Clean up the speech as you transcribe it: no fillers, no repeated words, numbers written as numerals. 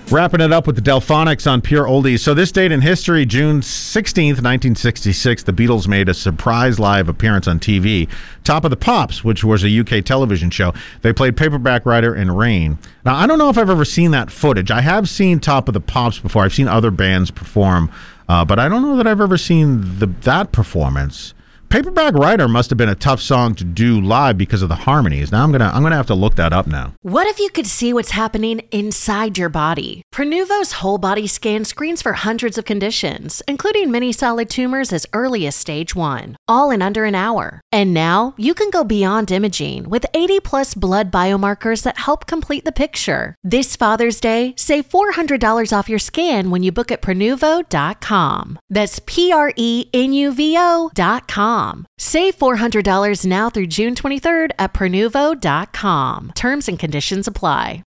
Wrapping it up with the Delphonics on Pure Oldies. So this date in history, June 16th, 1966, the Beatles made a surprise live appearance on TV. Top of the Pops, which was a UK television show. They played Paperback Writer and Rain. Now, I don't know if I've ever seen that footage. I have seen Top of the Pops before. I've seen other bands perform, but I don't know that I've ever seen that performance. Paperback Writer must have been a tough song to do live because of the harmonies. Now I'm gonna have to look that up now. What if you could see what's happening inside your body? Prenuvo's whole body scan screens for hundreds of conditions, including many solid tumors as early as stage 1, all in under an hour. And now you can go beyond imaging with 80 plus blood biomarkers that help complete the picture. This Father's Day, save $400 off your scan when you book at Prenuvo.com. That's Prenuvo.com. Save $400 now through June 23rd at Prenuvo.com. Terms and conditions apply.